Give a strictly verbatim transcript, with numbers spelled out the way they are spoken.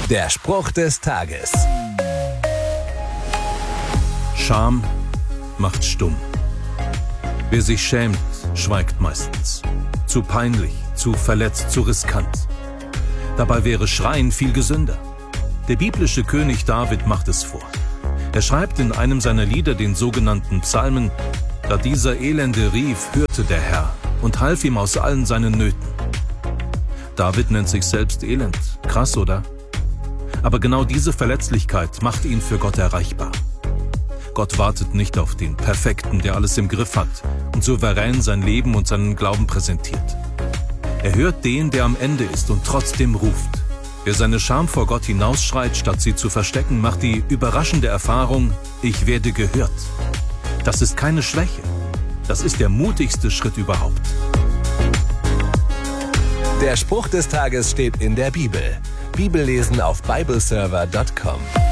Der Spruch des Tages. Scham macht stumm. Wer sich schämt, schweigt meistens. Zu peinlich, zu verletzt, zu riskant. Dabei wäre Schreien viel gesünder. Der biblische König David macht es vor. Er schreibt in einem seiner Lieder, den sogenannten Psalmen: Da dieser Elende rief, hörte der Herr und half ihm aus allen seinen Nöten. David nennt sich selbst elend. Krass, oder? Aber genau diese Verletzlichkeit macht ihn für Gott erreichbar. Gott wartet nicht auf den Perfekten, der alles im Griff hat und souverän sein Leben und seinen Glauben präsentiert. Er hört den, der am Ende ist und trotzdem ruft. Wer seine Scham vor Gott hinausschreit, statt sie zu verstecken, macht die überraschende Erfahrung: Ich werde gehört. Das ist keine Schwäche. Das ist der mutigste Schritt überhaupt. Der Spruch des Tages steht in der Bibel. Bibellesen auf bibleserver punkt com.